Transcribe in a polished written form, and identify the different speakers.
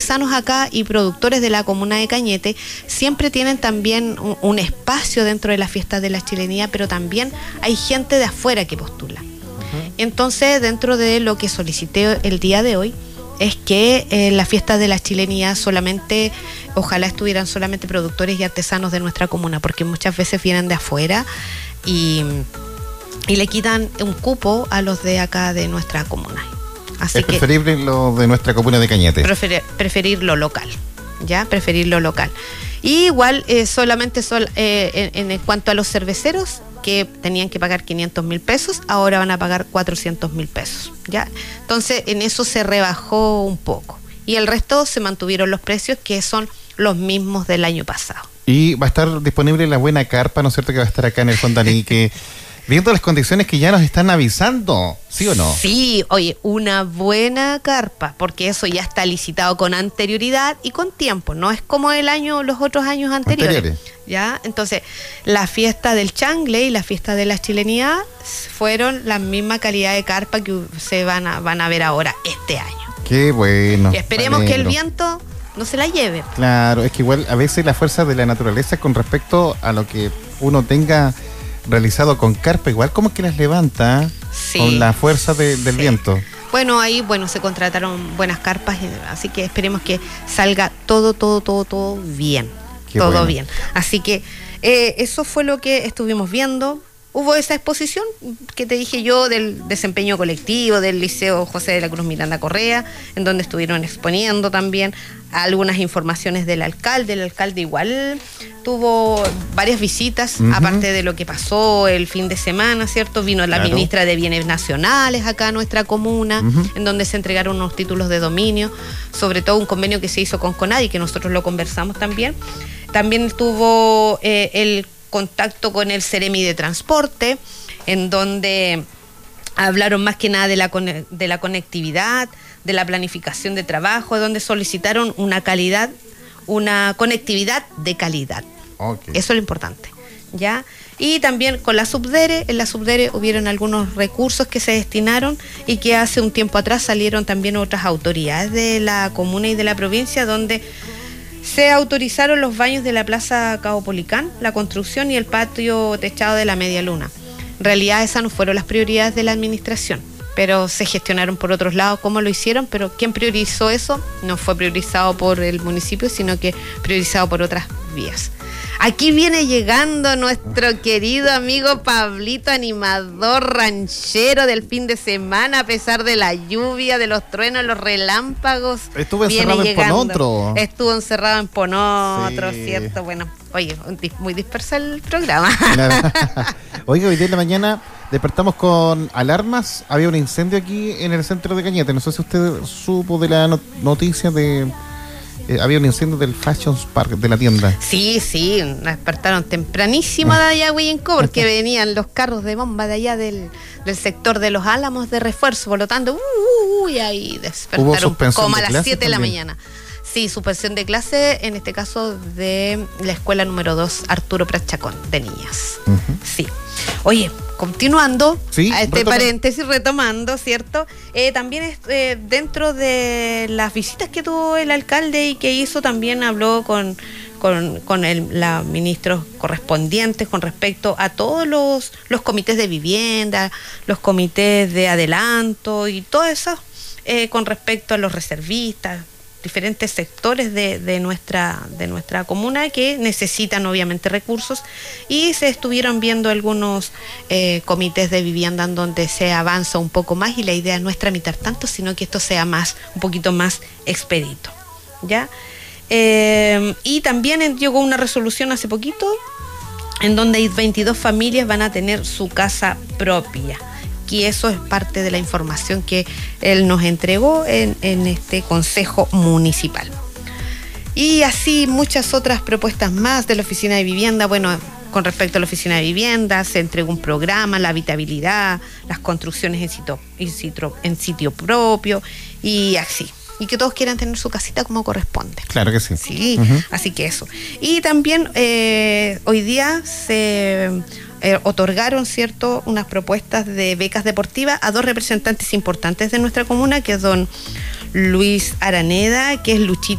Speaker 1: artesanos acá y productores de la comuna de Cañete siempre tienen también un espacio dentro de las fiestas de la chilenía, pero también hay gente de afuera que postula. Entonces, dentro de lo que solicité el día de hoy, es que las fiestas de la chilenía solamente, ojalá estuvieran solamente productores y artesanos de nuestra comuna, porque muchas veces vienen de afuera y le quitan un cupo a los de acá de nuestra comuna. Así
Speaker 2: es preferible lo de nuestra comuna de Cañete.
Speaker 1: Preferir lo local, ¿ya? Preferir lo local. Y igual, solamente en cuanto a los cerveceros, que tenían que pagar 500.000 pesos, ahora van a pagar 400.000 pesos, ¿ya? Entonces, en eso se rebajó un poco. Y el resto se mantuvieron los precios, que son los mismos del año pasado. Y
Speaker 2: va a estar disponible la buena carpa, ¿no es cierto?, que va a estar acá en el Fontaní, que viendo las condiciones que ya nos están avisando, ¿sí o no?
Speaker 1: Sí, oye, una buena carpa, porque eso ya está licitado con anterioridad y con tiempo, no es como los otros años anteriores. ¿Ya? Entonces, la fiesta del Changle y la fiesta de la chilenía fueron la misma calidad de carpa que se van a ver ahora este año.
Speaker 2: Qué bueno.
Speaker 1: Y esperemos que el viento no se la lleve.
Speaker 2: Claro, es que igual a veces la fuerza de la naturaleza con respecto a lo que uno tenga realizado con carpa, igual como que las levanta, sí, con la fuerza del viento.
Speaker 1: Bueno, ahí se contrataron buenas carpas, así que esperemos que salga todo bien.
Speaker 2: Qué todo bueno.
Speaker 1: Bien. Así que eso fue lo que estuvimos viendo. Hubo esa exposición que te dije yo del desempeño colectivo del Liceo José de la Cruz Miranda Correa, en donde estuvieron exponiendo también algunas informaciones del alcalde. El alcalde igual tuvo varias visitas, aparte de lo que pasó el fin de semana, ¿cierto? Vino la ministra de Bienes Nacionales acá a nuestra comuna, en donde se entregaron unos títulos de dominio, sobre todo un convenio que se hizo con CONADI, que nosotros lo conversamos también. También tuvo el contacto con el Ceremi de Transporte, en donde hablaron más que nada de la conectividad, de la planificación de trabajo, donde solicitaron una conectividad de calidad.
Speaker 2: Okay.
Speaker 1: Eso es lo importante, ¿ya? Y también con la Subdere, en la Subdere hubieron algunos recursos que se destinaron y que hace un tiempo atrás salieron también otras autoridades de la comuna y de la provincia, donde se autorizaron los baños de la Plaza Caupolicán, la construcción y el patio techado de la Media Luna. En realidad esas no fueron las prioridades de la administración, pero se gestionaron por otros lados cómo lo hicieron, pero quien priorizó eso no fue priorizado por el municipio, sino que priorizado por otras vías. Aquí viene llegando nuestro querido amigo Pablito, animador ranchero del fin de semana, a pesar de la lluvia, de los truenos, los relámpagos.
Speaker 2: Estuvo encerrado en Ponotro.
Speaker 1: Estuvo encerrado en Ponotro,
Speaker 2: sí.
Speaker 1: ¿cierto? Bueno, oye, muy disperso el programa.
Speaker 2: Claro. Oiga, hoy día en la mañana despertamos con alarmas. Había un incendio aquí en el centro de Cañete. No sé si usted supo de la noticia de... había un incendio del Fashion Park, de la tienda. Sí,
Speaker 1: nos despertaron tempranísimo de allá, Huillenco, porque venían los carros de bomba de allá del sector de los Álamos de refuerzo, por lo tanto, y ahí despertaron como a las 7 de la mañana. Sí, suspensión de clase, en este caso de la escuela número 2, Arturo Prat Chacón, de niñas. Sí. Oye, continuando,
Speaker 2: sí,
Speaker 1: a este paréntesis, retomando, ¿cierto? También dentro de las visitas que tuvo el alcalde y que hizo, también habló con los ministros correspondientes con respecto a todos los comités de vivienda, los comités de adelanto y todo eso, con respecto a los reservistas, diferentes sectores de nuestra comuna que necesitan obviamente recursos, y se estuvieron viendo algunos comités de vivienda en donde se avanza un poco más, y la idea no es tramitar tanto, sino que esto sea un poquito más expedito, ¿ya? Y también llegó una resolución hace poquito en donde 22 familias van a tener su casa propia, y eso es parte de la información que él nos entregó en este consejo municipal. Y así muchas otras propuestas más de la oficina de vivienda. Bueno, con respecto a la oficina de vivienda, se entregó un programa, la habitabilidad, las construcciones en sitio propio, y así. Y que todos quieran tener su casita como corresponde.
Speaker 2: Claro que sí.
Speaker 1: Sí, así que eso. Y también hoy día se otorgaron, ¿cierto?, unas propuestas de becas deportivas a 2 representantes importantes de nuestra comuna, que es don Luis Araneda, que es Luchito